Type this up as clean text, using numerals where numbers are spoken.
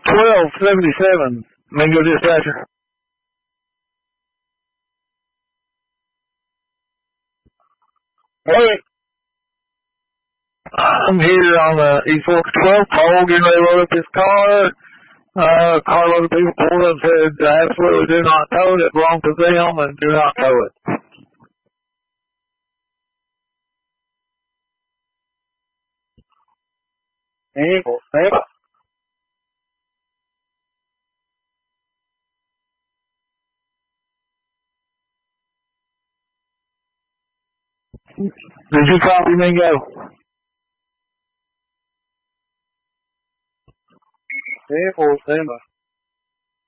1277, Mingo Dispatcher. Hey. I'm here on the East Fork 12 pole, getting ready to load up this car. Carload of people pulled up and said, absolutely do not tow it. It belongs to them and do not tow it. Evil. Did you copy Mingo? Evil.